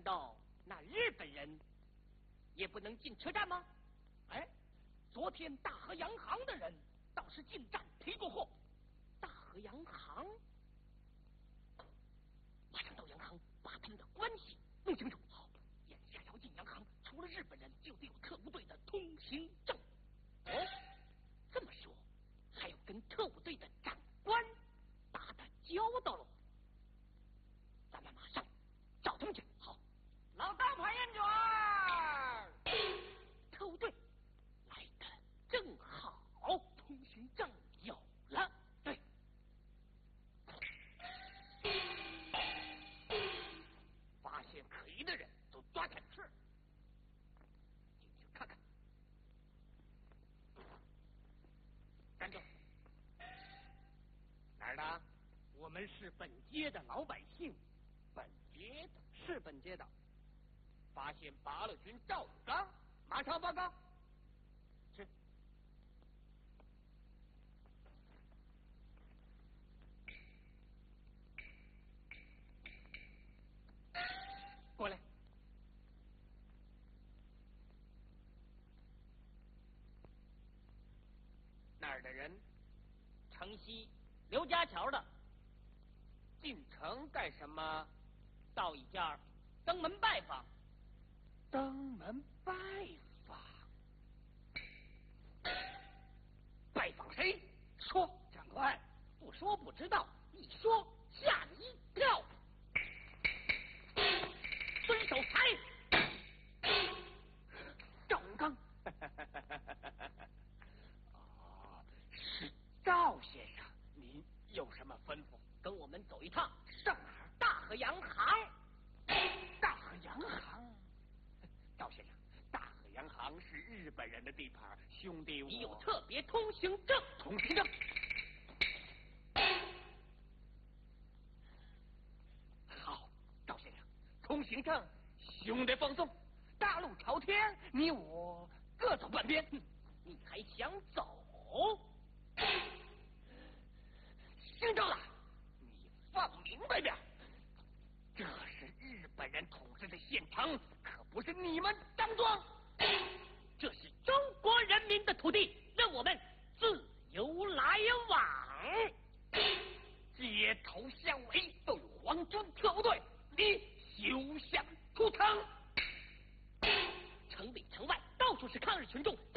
道那日本人也不能进车站吗？ 哎，昨天大和洋行的人倒是进站提过货。 大和洋行， 马上到洋行把他们的关系弄清楚。好，眼下要进洋行，除了日本人，就得有特务队的通行证。 哦， 这么说，还要跟特务队的长官打交道喽。咱们马上找他们去。好， 老大排烟卷， 特务队来的正好，通行证有了。对，发现可疑的人都抓起来。是，进去看看。站住！ 哪儿的？ 我们是本街的老百姓。本街的是本街的。发现八路军赵永刚，马上报告。 是。过来。 哪儿的人？城西刘家桥的。进城干什么？到一家登门拜访。 登门拜访？拜访谁？说，长官。不说不知道，一说吓你一跳。孙守财，赵永刚。哦，是赵先生，您有什么吩咐？ 跟我们走一趟。 上哪儿？ 大和洋行。 大和洋行？赵先生，大和洋行是日本人的地盘，兄弟我。 你有特别通行证？ 通行证。好，赵先生，通行证，兄弟放松。大路朝天，你我各走半边。 你还想走？ 姓赵的，你放明白点，这是日本人统治的县城，可不是你们张庄。 这是中国人民的土地，让我们自由来往。 街头巷尾都有皇军特务队，你休想出城。 城里城外到处是抗日群众，